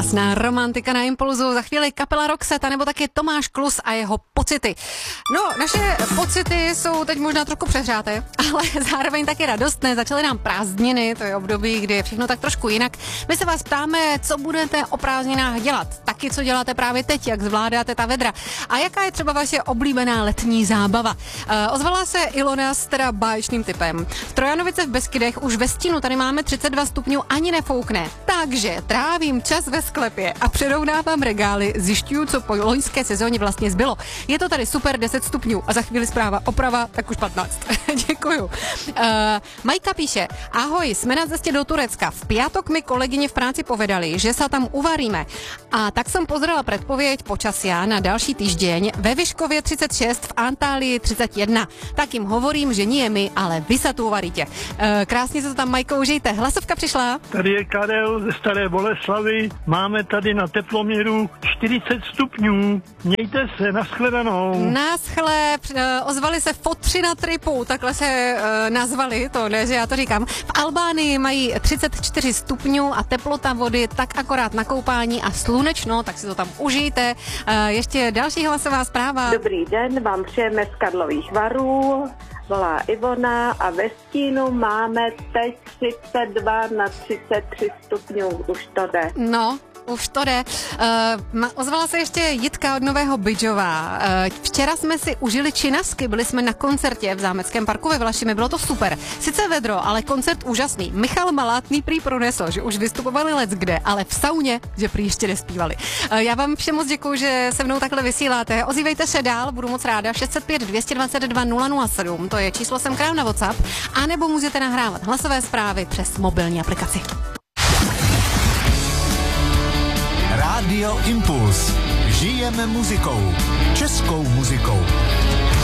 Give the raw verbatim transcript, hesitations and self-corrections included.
Krásná romantika na Impulzu. Za chvíli kapela Roxette, nebo taky Tomáš Klus a jeho pocity. No, naše pocity jsou teď možná trošku přehřáté, ale zároveň taky radostné. Začaly nám prázdniny, to je období, kdy je všechno tak trošku jinak. My se vás ptáme, co budete o prázdninách dělat. Taky, co děláte právě teď, jak zvládáte ta vedra. A jaká je třeba vaše oblíbená letní zábava. E, ozvala se Ilona s teda báječným typem. V Trojanovice v Beskydech už ve stínu tady máme třicet dva stupňů, ani nefoukne. Takže trávím čas ve sklepě a předounávám regály, zjišťuju, co po loňské sezóně vlastně zbylo. Je to tady super, deset stupňů a za chvíli zpráva oprava, tak už patnáct. Děkuju. Uh, Majka píše, ahoj, jsme na cestě do Turecka. V piatok mi kolegyně v práci povedali, že sa tam uvaríme. A tak som pozrela predpověď počasia na další týždeň. Ve Vyškově třicet šest, v Antálii třicet jedna. Tak jim hovorím, že nie my, ale vy sa tu uvaríte. Uh, krásně se to tam, Majko, užijte. Hlasovka přišla. Tady je Karel ze Staré Boleslavy. Máme tady na teploměru čtyřicet stupňů. Mějte se, nashledanou. Naschle, ozvali se fotři na tripu, takhle se uh, nazvali, to ne, že já to říkám. V Albánii mají třicet čtyři stupňů a teplota vody tak akorát na koupání a slunečno, tak si to tam užijte. Uh, ještě další hlasová zpráva. Dobrý den, vám přejeme z Karlových Varů. Volá Ivona a ve stínu máme teď třicet dva na třicet tři stupňů, už to jde. No, už to jde. Uh, ozvala se ještě Jitka od Nového Bydžova. Uh, včera jsme si užili činasky, byli jsme na koncertě v Zámeckém parku ve Vlašimi, bylo to super. Sice vedro, ale koncert úžasný. Michal Malátný prý pronesl, že už vystupovali leckde, ale v sauně, že prý ještě nespívali. Uh, já vám všem moc děkuju, že se mnou takhle vysíláte. Ozývejte se dál, budu moc ráda. šest set pět, dvě stě dvacet dva, nula nula sedm, to je číslo sem k nám na WhatsApp, anebo můžete nahrávat hlasové zprávy přes mobilní aplikaci. Rádio Impuls. Žijeme muzikou. Českou muzikou.